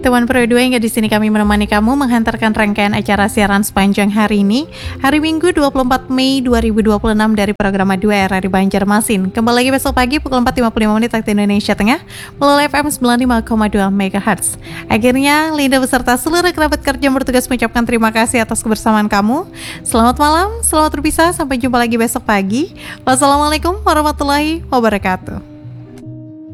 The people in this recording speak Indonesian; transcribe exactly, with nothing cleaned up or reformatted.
teman Pro dua yang di sini kami menemani kamu menghantarkan rangkaian acara siaran sepanjang hari ini, hari Minggu dua puluh empat Mei dua ribu dua puluh enam dari program dua R R I Banjarmasin. Kembali lagi besok pagi pukul empat lima puluh lima menit waktu Indonesia Tengah melalui F M sembilan puluh lima koma dua megahertz. Akhirnya Linda beserta seluruh kerabat kerja bertugas mengucapkan terima kasih atas kebersamaan kamu. Selamat malam, selamat berpisah, sampai jumpa lagi besok pagi. Wassalamualaikum warahmatullahi wabarakatuh.